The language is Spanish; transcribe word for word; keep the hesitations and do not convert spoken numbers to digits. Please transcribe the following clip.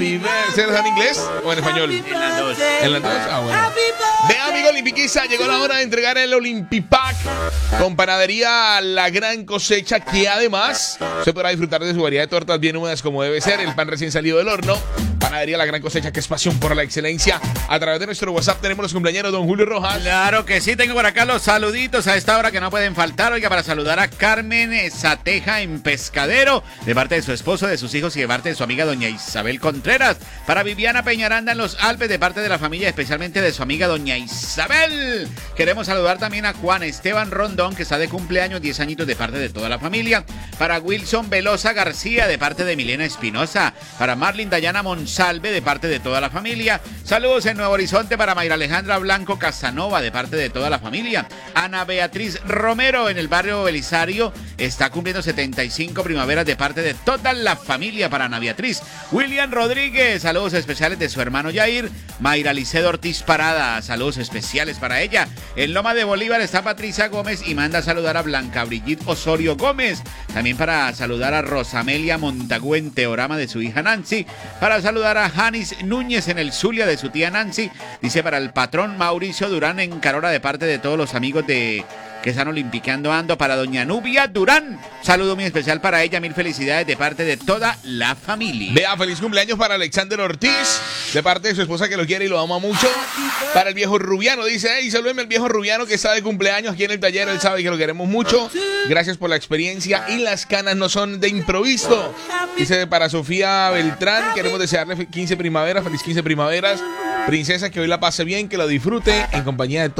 ¿Serás en inglés o en español? En las dos. En las dos, ah, bueno. Ve, amigo Olimpiquista, llegó la hora de entregar el Olimpipack con Panadería La Gran Cosecha, que además se podrá disfrutar de su variedad de tortas bien húmedas como debe ser, el pan recién salido del horno. Panadería La Gran Cosecha, que es pasión por la excelencia. A través de nuestro WhatsApp tenemos los cumpleaños, don Julio Rojas. Claro que sí, tengo por acá los saluditos a esta hora que no pueden faltar. Oiga, para saludar a Carmen Zateja en Pescadero, de parte de su esposo, de sus hijos y de parte de su amiga doña Isabel Contreras. Para Viviana Peñaranda en Los Alpes, de parte de la familia, especialmente de su amiga doña Isabel. Queremos saludar también a Juan Esteban Rondón, que está de cumpleaños, diez añitos, de parte de toda la familia. Para Wilson Velosa García, de parte de Milena Espinosa. Para Marlin Dayana Monsalve, de parte de toda la familia. Saludos en Nuevo Horizonte para Mayra Alejandra Blanco Casanova, de parte de toda la familia. Ana Beatriz Romero en el barrio Belisario, está cumpliendo setenta y cinco primaveras, de parte de toda la familia para Ana Beatriz. William Rodríguez, saludos especiales de su hermano Yair. Mayra Licedo Ortiz Parada, saludos especiales para ella. En Loma de Bolívar está Patricia Gómez y manda a saludar a Blanca Brigitte Osorio Gómez. También para saludar a Rosamelia Montagüe en Teorama, de su hija Nancy. Para saludar a Janis Núñez en el Zulia, de su tía Nancy. Dice para el patrón Mauricio Durán en Carora, de parte de todos los amigos de que están olimpiqueando ando. Para doña Nubia Durán, saludo muy especial para ella, mil felicidades de parte de toda la familia. Vea, feliz cumpleaños para Alexander Ortiz, de parte de su esposa, que lo quiere y lo ama mucho. Para el viejo Rubiano, dice, hey, salúdeme al viejo Rubiano que está de cumpleaños aquí en el taller, él sabe que lo queremos mucho. Gracias por la experiencia y las canas no son de improviso. Dice para Sofía Beltrán, queremos desearle quince primaveras, feliz quince primaveras. Princesa, que hoy la pase bien, que lo disfrute en compañía de todos.